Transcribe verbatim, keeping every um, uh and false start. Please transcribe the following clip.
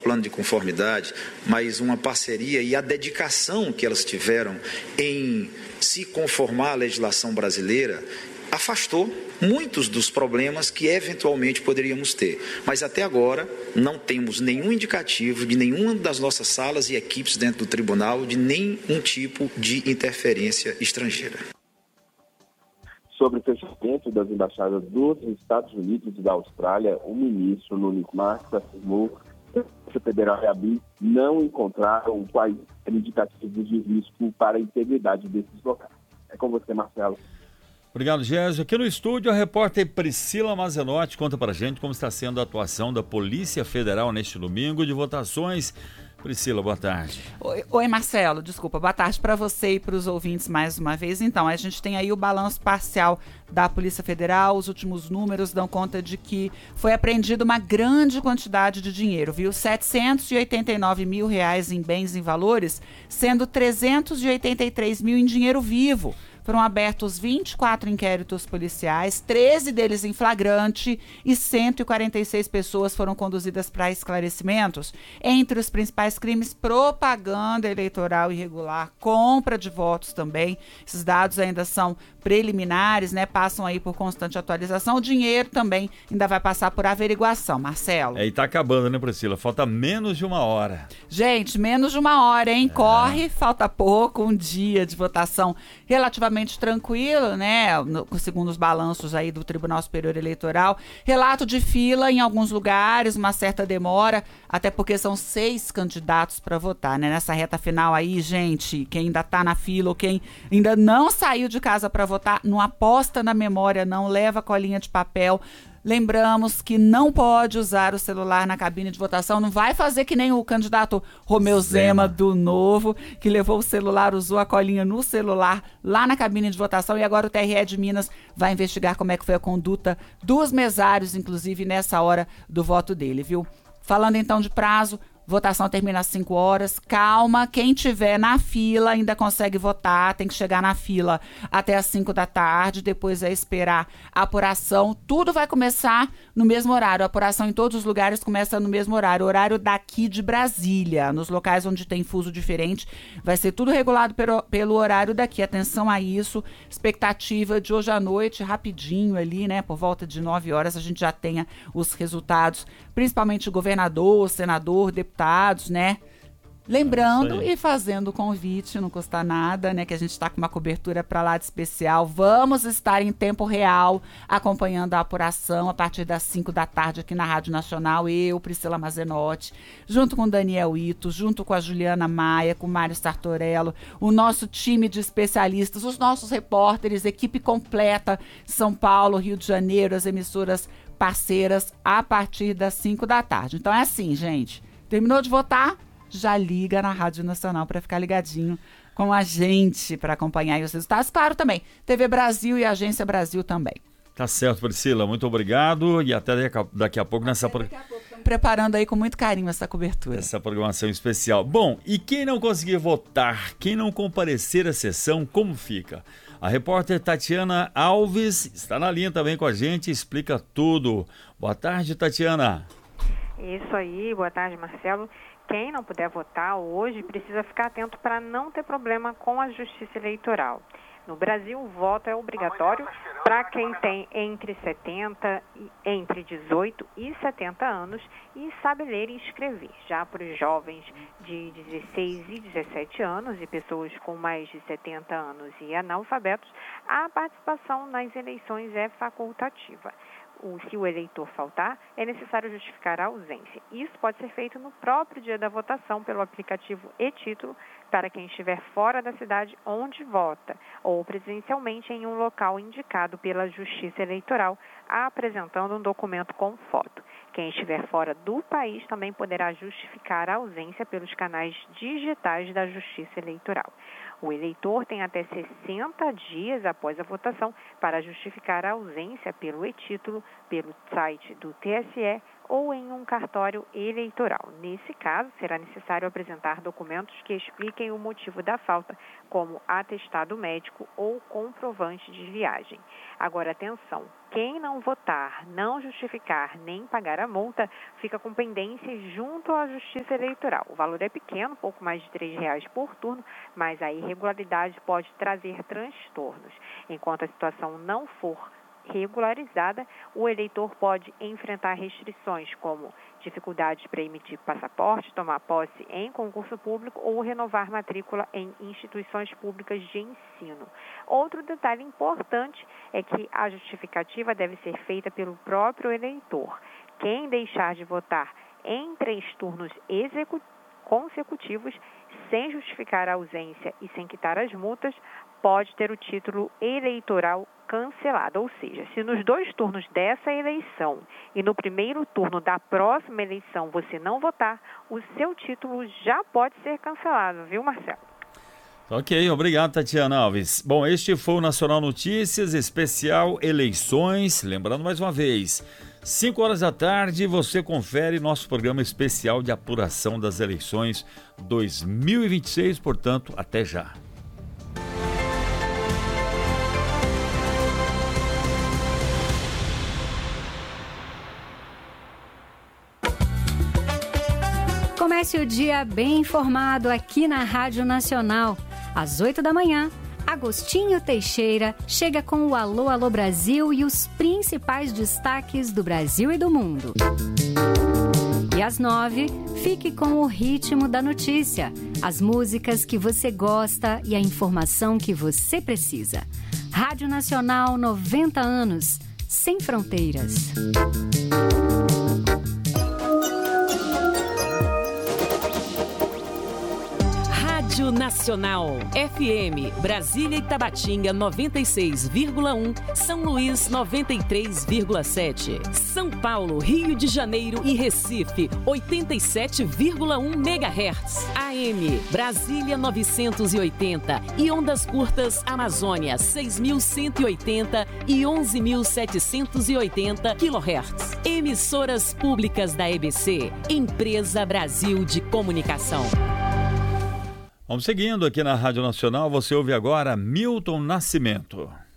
plano de conformidade, mas uma parceria e a dedicação que elas tiveram em se conformar à legislação brasileira afastou muitos dos problemas que eventualmente poderíamos ter. Mas até agora não temos nenhum indicativo de nenhuma das nossas salas e equipes dentro do tribunal de nenhum tipo de interferência estrangeira. Sobre o fechamento das embaixadas dos Estados Unidos e da Austrália, o ministro Nunes Marques afirmou que a Polícia Federal e a B I não encontraram quais indicativos de risco para a integridade desses locais. É com você, Marcelo. Obrigado, Gésio. Aqui no estúdio, a repórter Priscila Mazenotti conta pra gente como está sendo a atuação da Polícia Federal neste domingo de votações. Priscila, boa tarde. Oi, oi Marcelo, desculpa, boa tarde para você e para os ouvintes mais uma vez. Então, a gente tem aí o balanço parcial da Polícia Federal, os últimos números dão conta de que foi apreendida uma grande quantidade de dinheiro, viu? setecentos e oitenta e nove mil reais em bens e valores, sendo trezentos e oitenta e três mil em dinheiro vivo. Foram abertos vinte e quatro inquéritos policiais, treze deles em flagrante e cento e quarenta e seis pessoas foram conduzidas para esclarecimentos. Entre os principais crimes, propaganda eleitoral irregular, compra de votos também. Esses dados ainda são preliminares, né? Passam aí por constante atualização. O dinheiro também ainda vai passar por averiguação, Marcelo. É, e tá acabando, né, Priscila? Falta menos de uma hora. Gente, menos de uma hora, hein? É. Corre, falta pouco, um dia de votação relativamente tranquilo, né? No, segundo os balanços aí do Tribunal Superior Eleitoral. Relato de fila em alguns lugares, uma certa demora, até porque são seis candidatos para votar, né? Nessa reta final aí, gente, quem ainda tá na fila ou quem ainda não saiu de casa para votar, não aposta na memória, não leva colinha de papel. Lembramos que não pode usar o celular na cabine de votação, não vai fazer que nem o candidato Romeu Zema, Zema do Novo, que levou o celular, usou a colinha no celular lá na cabine de votação e agora o T R E de Minas vai investigar como é que foi a conduta dos mesários, inclusive nessa hora do voto dele, viu? Falando então de prazo, votação termina às cinco horas. Calma, quem tiver na fila ainda consegue votar, tem que chegar na fila até às cinco da tarde, depois é esperar a apuração. Tudo vai começar no mesmo horário. A apuração em todos os lugares começa no mesmo horário. Horário daqui de Brasília. Nos locais onde tem fuso diferente, vai ser tudo regulado pelo, pelo horário daqui. Atenção a isso. Expectativa de hoje à noite, rapidinho ali, né? Por volta de nove horas, a gente já tenha os resultados, principalmente governador, senador, deputado, né? Lembrando e fazendo o convite, não custa nada, né? Que a gente está com uma cobertura para lá de especial. Vamos estar em tempo real acompanhando a apuração a partir das cinco da tarde aqui na Rádio Nacional. Eu, Priscila Mazenotti, junto com o Daniel Ito, junto com a Juliana Maia, com o Mário Sartorello, o nosso time de especialistas, os nossos repórteres, equipe completa, São Paulo, Rio de Janeiro, as emissoras parceiras, a partir das cinco da tarde. Então é assim, gente. Terminou de votar? Já liga na Rádio Nacional para ficar ligadinho com a gente, para acompanhar os resultados. Claro, também, T V Brasil e Agência Brasil também. Tá certo, Priscila. Muito obrigado e até daqui a, daqui a pouco nessa... Daqui a pouco estamos preparando aí com muito carinho essa cobertura. Essa programação especial. Bom, e quem não conseguir votar, quem não comparecer à sessão, como fica? A repórter Tatiana Alves está na linha também com a gente e explica tudo. Boa tarde, Tatiana. Isso aí, boa tarde, Marcelo. Quem não puder votar hoje precisa ficar atento para não ter problema com a Justiça Eleitoral. No Brasil, o voto é obrigatório para quem tem entre setenta, entre dezoito e setenta anos e sabe ler e escrever. Já para os jovens de dezesseis e dezessete anos e pessoas com mais de setenta anos e analfabetos, a participação nas eleições é facultativa. O, se o eleitor faltar, é necessário justificar a ausência. Isso pode ser feito no próprio dia da votação pelo aplicativo e-Título para quem estiver fora da cidade onde vota ou presencialmente em um local indicado pela Justiça Eleitoral, apresentando um documento com foto. Quem estiver fora do país também poderá justificar a ausência pelos canais digitais da Justiça Eleitoral. O eleitor tem até sessenta dias após a votação para justificar a ausência pelo e-Título, pelo site do T S E ou em um cartório eleitoral. Nesse caso, será necessário apresentar documentos que expliquem o motivo da falta, como atestado médico ou comprovante de viagem. Agora, atenção, quem não votar, não justificar nem pagar a multa, fica com pendência junto à Justiça Eleitoral. O valor é pequeno, pouco mais de três reais por turno, mas a irregularidade pode trazer transtornos. Enquanto a situação não for regularizada, o eleitor pode enfrentar restrições como dificuldades para emitir passaporte, tomar posse em concurso público ou renovar matrícula em instituições públicas de ensino. Outro detalhe importante é que a justificativa deve ser feita pelo próprio eleitor. Quem deixar de votar em três turnos executivos consecutivos, sem justificar a ausência e sem quitar as multas, pode ter o título eleitoral cancelado. Ou seja, se nos dois turnos dessa eleição e no primeiro turno da próxima eleição você não votar, o seu título já pode ser cancelado, viu, Marcelo? Ok, obrigado, Tatiana Alves. Bom, este foi o Nacional Notícias, especial eleições. Lembrando mais uma vez, cinco horas da tarde, você confere nosso programa especial de apuração das eleições dois mil e vinte e seis, portanto, até já. Comece o dia bem informado aqui na Rádio Nacional. Às oito da manhã, Agostinho Teixeira chega com o Alô, Alô Brasil e os principais destaques do Brasil e do mundo. E às nove, fique com o ritmo da notícia, as músicas que você gosta e a informação que você precisa. Rádio Nacional, noventa anos, sem fronteiras. Rádio Nacional, F M, Brasília e Tabatinga noventa e seis vírgula um, São Luís noventa e três vírgula sete, São Paulo, Rio de Janeiro e Recife oitenta e sete vírgula um megahertz, A M, Brasília novecentos e oitenta e ondas curtas Amazônia seis mil cento e oitenta e onze mil setecentos e oitenta quilohertz. Emissoras públicas da E B C, Empresa Brasil de Comunicação. Vamos seguindo aqui na Rádio Nacional, você ouve agora Milton Nascimento.